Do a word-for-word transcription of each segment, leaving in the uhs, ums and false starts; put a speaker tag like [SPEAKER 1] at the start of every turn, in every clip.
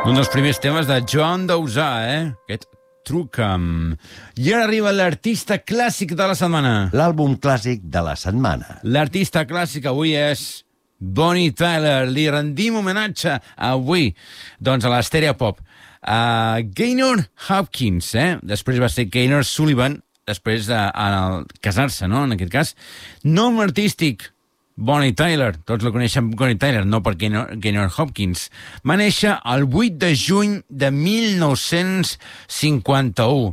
[SPEAKER 1] Un dels primers temes de Joan Dausà, eh? Aquest Truca'm. I ara arriba l'artista clàssic de la setmana.
[SPEAKER 2] L'àlbum clàssic de la setmana.
[SPEAKER 1] L'artista clàssic avui és Bonnie Tyler. Li rendim homenatge avui, doncs, a l'Estèria Pop. Uh, Gaynor Hopkins, eh? Després va ser Gaynor Sullivan, després de uh, casar-se, no?, en aquest cas. Nom artístic, Bonnie Tyler. Tots la coneixen Bonnie Tyler, no per Gaynor, Gaynor Hopkins. Va néixer el vuit de juny de mil nou-cents cinquanta-u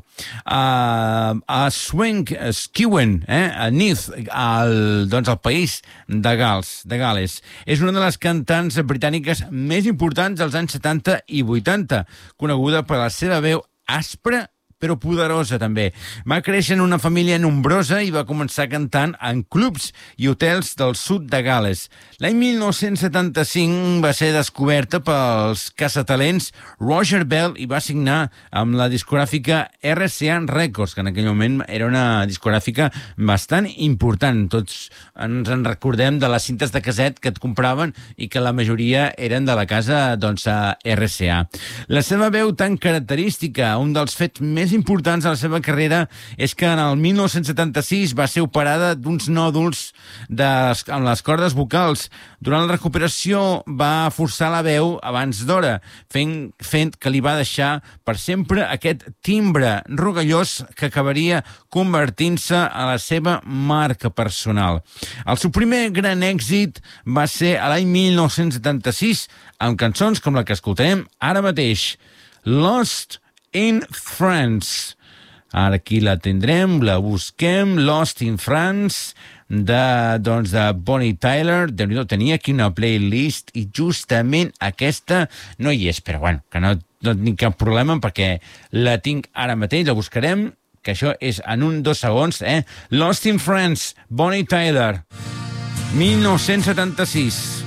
[SPEAKER 1] uh, a Swank, Skewen, eh? a Neath, al, doncs, al país de Gals, de Gales. És una de les cantants britàniques més importants dels anys setanta i vuitanta, coneguda per la seva veu aspra però poderosa, també. Va créixer en una família nombrosa i va començar cantant en clubs i hotels del sud de Gales. L'any mil nou-cents setanta-cinc va ser descoberta pels caçatalents Roger Bell i va signar amb la discogràfica R C A Records, que en aquell moment era una discogràfica bastant important. Tots ens en recordem de les cintes de caset que et compraven i que la majoria eren de la casa, doncs, a R C A. La seva veu tan característica, un dels fets més importants de la seva carrera, és que en el mil nou-cents setanta-sis va ser operada d'uns nòduls de, amb les cordes vocals. Durant la recuperació va forçar la veu abans d'hora, fent, fent que li va deixar per sempre aquest timbre rogallós que acabaria convertint-se a la seva marca personal. El seu primer gran èxit va ser a l'any mil nou-cents setanta-sis, amb cançons com la que escoltarem ara mateix, Lost in France. Ara aquí la tindrem, la busquem, Lost in France, de, doncs, de Bonnie Tyler. Déu-n'hi-do, tenia aquí una playlist i justament aquesta no hi és, però bueno, que no, no tinc cap problema perquè la tinc ara mateix, la buscarem, que això és en un dos segons, eh? Lost in France, Bonnie Tyler, mil nou-cents setanta-sis.